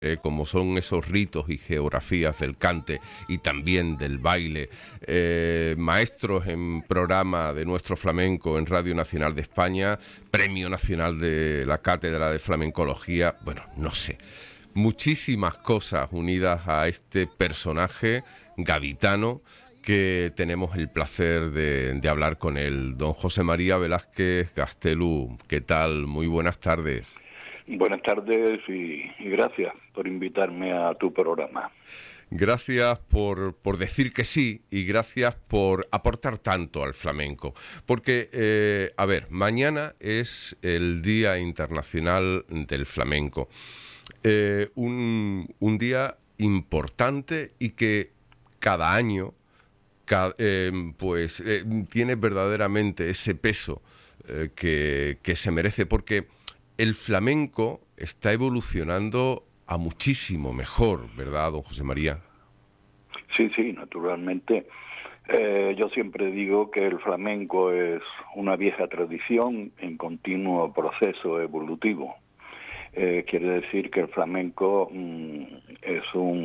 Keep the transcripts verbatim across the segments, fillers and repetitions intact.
Eh, como son esos ritos y geografías del cante y también del baile, eh, maestros en programa de nuestro flamenco en Radio Nacional de España, Premio Nacional de la Cátedra de Flamencología, bueno, no sé, muchísimas cosas unidas a este personaje gaditano que tenemos el placer de, de hablar con él. Don José María Velázquez Gastelu, ¿qué tal? Muy buenas tardes. Buenas tardes y, y gracias por invitarme a tu programa. Gracias por, por decir que sí y gracias por aportar tanto al flamenco. Porque, eh, a ver, mañana es el Día Internacional del Flamenco. Eh, un, un día importante y que cada año ca- eh, pues, eh, tiene verdaderamente ese peso eh, que, que se merece. Porque el flamenco está evolucionando a muchísimo mejor, ¿verdad, don José María? Sí, sí, naturalmente. Eh, yo siempre digo que el flamenco es una vieja tradición en continuo proceso evolutivo. Eh, quiere decir que el flamenco mm, es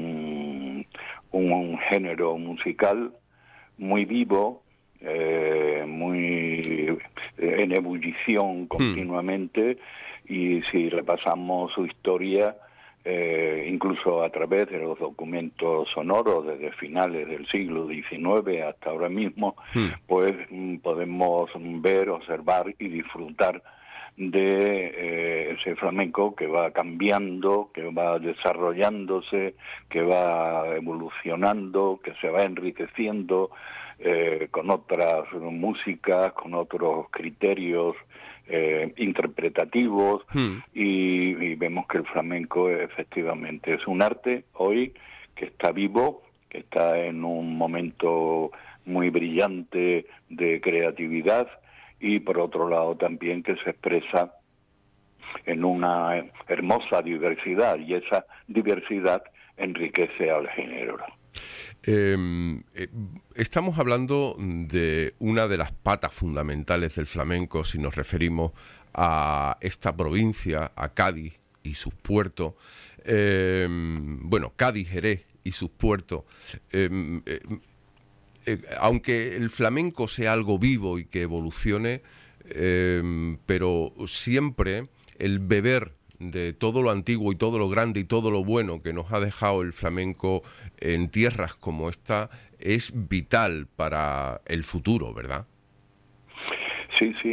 un, un, un género musical muy vivo, eh, muy eh, en ebullición Hmm. continuamente, y si repasamos su historia, eh, incluso a través de los documentos sonoros desde finales del siglo diecinueve hasta ahora mismo, Hmm. pues mm, podemos ver, observar y disfrutar de eh, ese flamenco que va cambiando, que va desarrollándose, que va evolucionando, que se va enriqueciendo eh, con otras músicas, con otros criterios eh, interpretativos, Hmm. y, y vemos que el flamenco efectivamente es un arte hoy que está vivo, que está en un momento muy brillante de creatividad, y por otro lado también que se expresa en una hermosa diversidad, y esa diversidad enriquece al género. Eh, eh, estamos hablando de una de las patas fundamentales del flamenco si nos referimos a esta provincia, a Cádiz y sus puertos. Eh, bueno, Cádiz, Jerez y sus puertos. Eh, eh, eh, aunque el flamenco sea algo vivo y que evolucione, eh, pero siempre el beber de todo lo antiguo y todo lo grande y todo lo bueno que nos ha dejado el flamenco en tierras como esta es vital para el futuro, ¿verdad? Sí, sí.